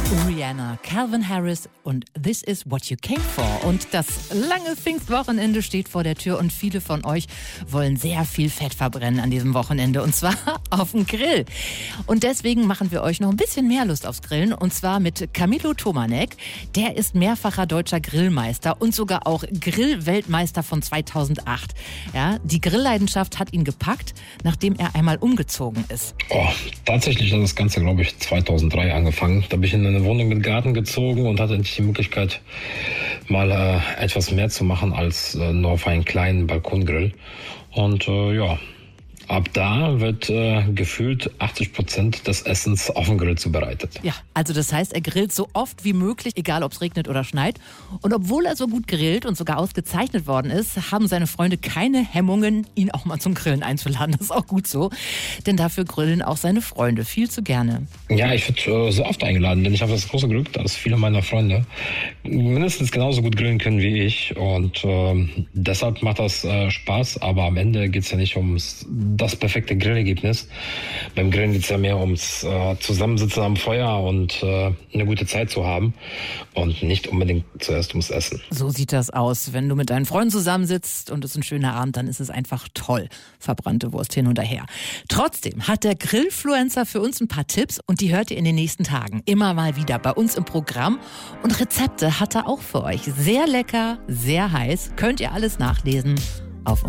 Rihanna, Calvin Harris und This is What You Came For. Und das lange Pfingstwochenende steht vor der Tür und viele von euch wollen sehr viel Fett verbrennen an diesem Wochenende und zwar auf dem Grill. Und deswegen machen wir euch noch ein bisschen mehr Lust aufs Grillen und zwar mit Camilo Tomanek. Der ist mehrfacher deutscher Grillmeister und sogar auch Grillweltmeister von 2008. Ja, die Grillleidenschaft hat ihn gepackt, nachdem er einmal umgezogen ist. Tatsächlich hat das Ganze, glaube ich, 2003 angefangen. Da bin ich in eine Wohnung mit Garten gezogen und hatte endlich die Möglichkeit, mal etwas mehr zu machen als nur auf einen kleinen Balkongrill. Und ab da wird gefühlt 80% des Essens auf dem Grill zubereitet. Ja, also das heißt, er grillt so oft wie möglich, egal ob es regnet oder schneit. Und obwohl er so gut grillt und sogar ausgezeichnet worden ist, haben seine Freunde keine Hemmungen, ihn auch mal zum Grillen einzuladen. Das ist auch gut so, denn dafür grillen auch seine Freunde viel zu gerne. Ja, ich werde so oft eingeladen, denn ich habe das große Glück, dass viele meiner Freunde mindestens genauso gut grillen können wie ich. Und deshalb macht das Spaß, aber am Ende geht es ja nicht ums das perfekte Grillergebnis. Beim Grillen geht es ja mehr ums Zusammensitzen am Feuer und eine gute Zeit zu haben und nicht unbedingt zuerst ums Essen. So sieht das aus. Wenn du mit deinen Freunden zusammensitzt und es ist ein schöner Abend, dann ist es einfach toll. Verbrannte Wurst hin und her. Trotzdem hat der Grillfluencer für uns ein paar Tipps und die hört ihr in den nächsten Tagen immer mal wieder bei uns im Programm. Und Rezepte hat er auch für euch. Sehr lecker, sehr heiß. Könnt ihr alles nachlesen